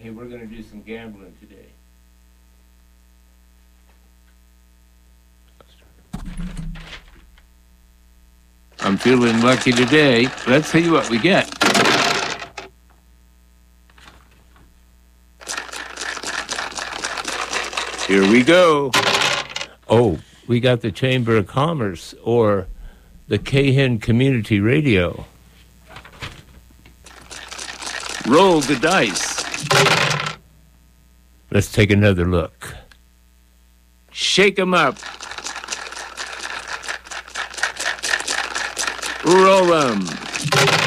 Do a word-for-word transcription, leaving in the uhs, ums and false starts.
Hey, we're going to do some gambling today. I'm feeling lucky today. Let's see what we get. Here we go. Oh, we got the Chamber of Commerce or the Cahan Community Radio. Roll the dice. Let's take another look. Shake 'em up. Roll 'em.